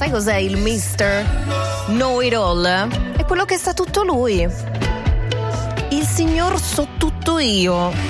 Sai cos'è il Mr. Know It All? È quello che sa tutto lui. Il signor so tutto io.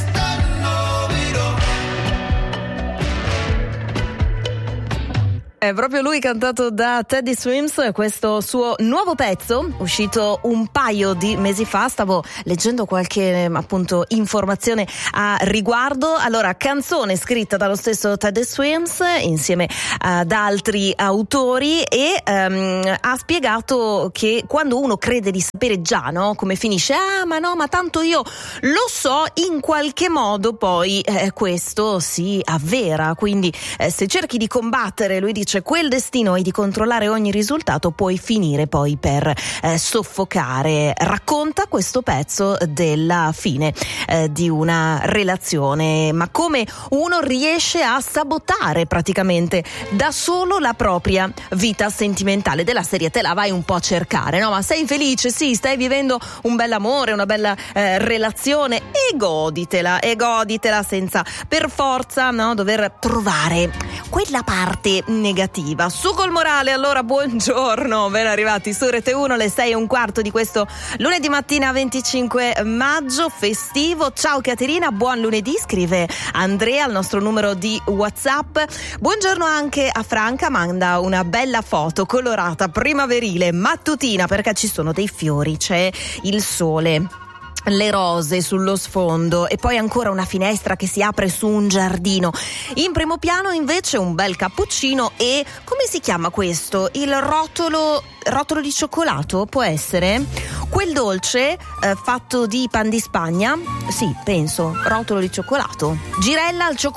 È proprio lui, cantato da Teddy Swims, questo suo nuovo pezzo, uscito un paio di mesi fa. Stavo leggendo qualche appunto informazione a riguardo. Allora, canzone scritta dallo stesso Teddy Swims insieme ad altri autori e ha spiegato che quando uno crede di sapere già, no, come finisce, ma tanto io lo so, in qualche modo poi questo si avvera. Quindi se cerchi di combattere, lui dice, quel destino e di controllare ogni risultato, puoi finire poi per soffocare. Racconta questo pezzo della fine di una relazione, ma come uno riesce a sabotare praticamente da solo la propria vita sentimentale. Della serie te la vai un po' a cercare, no? Ma sei felice? Sì, stai vivendo un bell'amore, una bella relazione, e goditela senza per forza, no, dover trovare quella parte negativa. Su col morale, allora buongiorno, ben arrivati su Rete 1, le 6:15 di questo lunedì mattina 25 maggio festivo. Ciao Caterina, buon lunedì, scrive Andrea al nostro numero di WhatsApp. Buongiorno anche a Franca, manda una bella foto colorata, primaverile, mattutina, perché ci sono dei fiori, c'è il sole, le rose sullo sfondo e poi ancora una finestra che si apre su un giardino. In primo piano invece un bel cappuccino e, come si chiama questo? Il rotolo di cioccolato, può essere? Quel dolce fatto di pan di Spagna? Sì, penso, rotolo di cioccolato. Girella al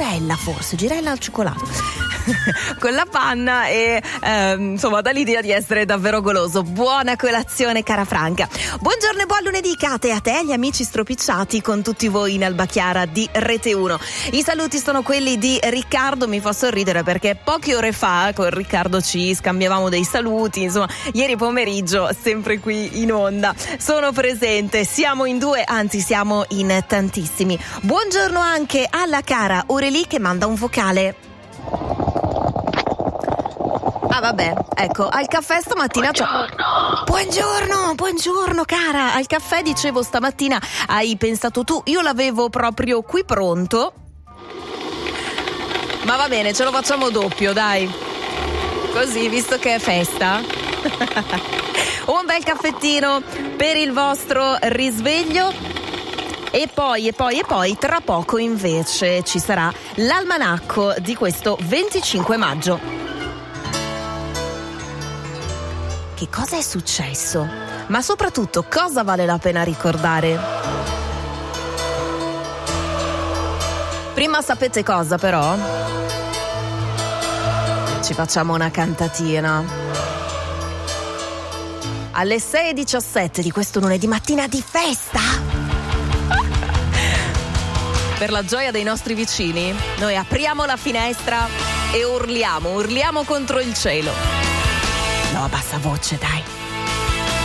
cioccolato. Con la panna e insomma dà l'idea di essere davvero goloso. Buona colazione, cara Franca. Buongiorno e buon lunedì, Kate, a te, agli amici stropicciati, con tutti voi in Alba Chiara di Rete 1. I saluti sono quelli di Riccardo. Mi fa sorridere perché poche ore fa con Riccardo ci scambiavamo dei saluti, insomma ieri pomeriggio sempre qui in onda sono presente, siamo in due, anzi siamo in tantissimi. Buongiorno anche alla cara Aurelie che manda un vocale. Vabbè, ecco, al caffè stamattina Buongiorno cara, al caffè dicevo stamattina hai pensato tu, io l'avevo proprio qui pronto, ma va bene, ce lo facciamo doppio, dai, così, visto che è festa. Un bel caffettino per il vostro risveglio. E poi tra poco invece ci sarà l'almanacco di questo 25 maggio. Che cosa è successo? Ma soprattutto cosa vale la pena ricordare? Prima sapete cosa però? Ci facciamo una cantatina. Alle 6:17 di questo lunedì mattina di festa. Per la gioia dei nostri vicini, noi apriamo la finestra e urliamo contro il cielo. No, a bassa voce, dai.